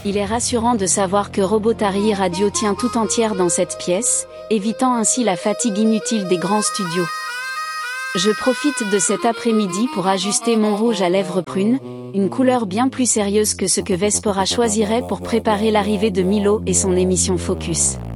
Il est rassurant de savoir que Robotari Radio tient tout entière dans cette pièce, évitant ainsi la fatigue inutile des grands studios. Je profite de cet après-midi pour ajuster mon rouge à lèvres prunes, une couleur bien plus sérieuse que ce que Vespera choisirait pour préparer l'arrivée de Milo et son émission Focus.